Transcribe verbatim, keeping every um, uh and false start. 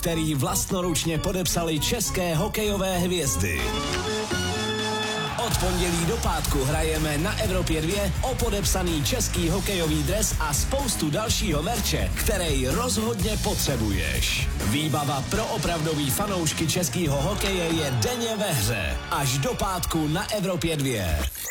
který vlastnoručně podepsali české hokejové hvězdy. Od pondělí do pátku hrajeme na Evropě dva o podepsaný český hokejový dres a spoustu dalšího merče, který rozhodně potřebuješ. Výbava pro opravdový fanoušky českého hokeje je denně ve hře. Až do pátku na Evropě dva.